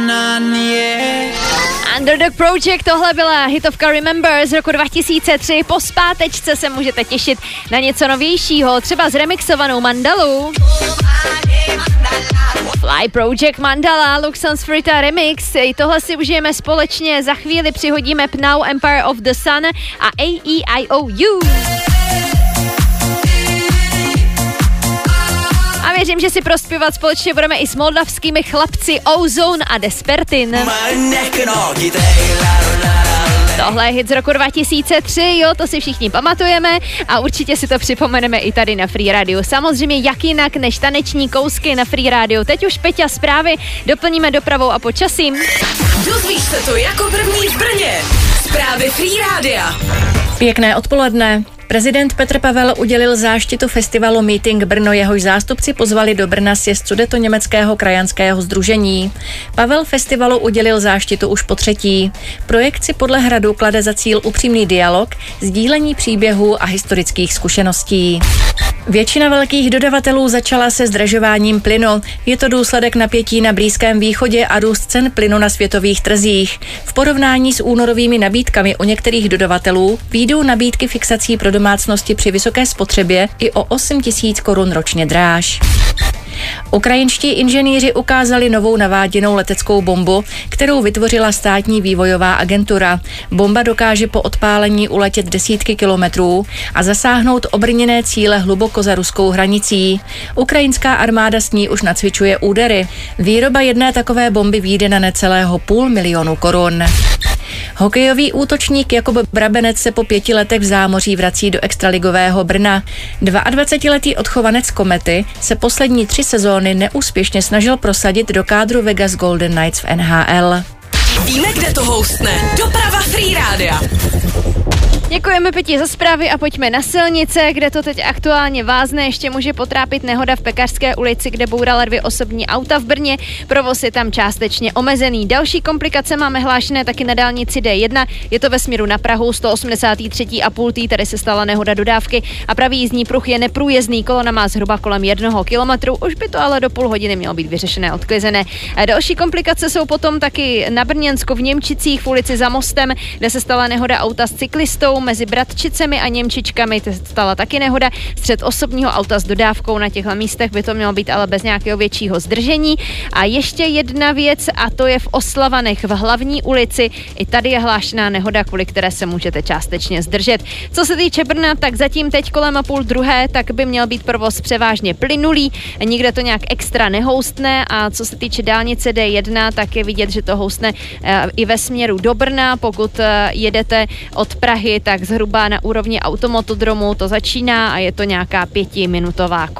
Underdog Project, tohle byla hitovka Remember z roku 2003. Po zpátečce se můžete těšit na něco novějšího, třeba zremixovanou Mandalu. Fly Project Mandala, Luxon Sprita Remix. I tohle si užijeme společně, za chvíli přihodíme Pnau Empire of the Sun a AEIOU. A věřím, že si prospívat společně budeme i s moldavskými chlapci Ozone a Despertin. Tohle je hit z roku 2003, jo, to si všichni pamatujeme a určitě si to připomeneme i tady na Free Radio. Samozřejmě jak jinak než taneční kousky na Free Radio. Teď už Peťa zprávy, doplníme dopravou a počasím. Dozvíš se to jako první v Brně. Zprávy Free Rádia. Pěkné odpoledne. Prezident Petr Pavel udělil záštitu festivalu Meeting Brno, jehož zástupci pozvali do Brna sjezd Sudetoněmeckého krajanského sdružení. Pavel festivalu udělil záštitu už po třetí. Projekt si podle Hradu klade za cíl upřímný dialog, sdílení příběhů a historických zkušeností. Většina velkých dodavatelů začala se zdražováním plynu. Je to důsledek napětí na Blízkém východě a růst cen plynu na světových trzích. V porovnání s únorovými nabídkami u některých dodavatelů vyjdou nabídky fixací pro domácnosti při vysoké spotřebě i o 8 000 korun ročně dráž. Ukrajinští inženýři ukázali novou naváděnou leteckou bombu, kterou vytvořila státní vývojová agentura. Bomba dokáže po odpálení uletět desítky kilometrů a zasáhnout obrněné cíle hluboko za ruskou hranicí. Ukrajinská armáda s ní už nacvičuje údery. Výroba jedné takové bomby vyjde na necelého 500 000 korun. Hokejový útočník Jakub Brabenec se po 5 letech v zámoří vrací do extraligového Brna. 22letý odchovanec Komety se poslední 3 sezóny neúspěšně snažil prosadit do kádru Vegas Golden Knights v NHL. Víme, kde to houstne. Doprava Free Rádia. Děkujeme Peti za zprávy a pojďme na silnice, kde to teď aktuálně vázne. Ještě může potrápit nehoda v Pekařské ulici, kde bourala 2 osobní auta v Brně. Provoz je tam částečně omezený. Další komplikace máme hlášené taky na dálnici D1. Je to ve směru na Prahu 183,5. Tady se stala nehoda dodávky a pravý jízdní pruh je neprůjezdný. Kolona má zhruba kolem 1 kilometru. Už by to ale do půl hodiny mělo být vyřešené, odklizené. A další komplikace jsou potom taky na Brněnsku v Němčicích v ulici za mostem, kde se stala nehoda auta s cyklistou. Mezi Bratčicemi a Němčičkami stala taky nehoda. Střet osobního auta s dodávkou, na těchto místech by to mělo být ale bez nějakého většího zdržení. A ještě jedna věc, a to je v Oslavanech v Hlavní ulici. I tady je hlášená nehoda, kvůli které se můžete částečně zdržet. Co se týče Brna, tak zatím teď kolem 1:30, tak by měl být provoz převážně plynulý. Nikde to nějak extra nehoustne a co se týče dálnice D1, tak je vidět, že to houstne i ve směru do Brna. Pokud jedete od Prahy, tak zhruba na úrovni automotodromu to začíná a je to nějaká 5minutová